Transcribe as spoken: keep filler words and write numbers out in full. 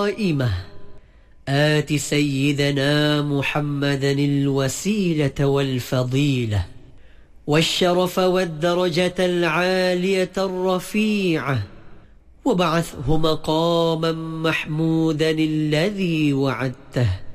القائمة آت سيدنا محمدا الوسيلة والفضيلة والشرف والدرجة العالية الرفيعة وابعثه مقاما محمودا الذي وعدته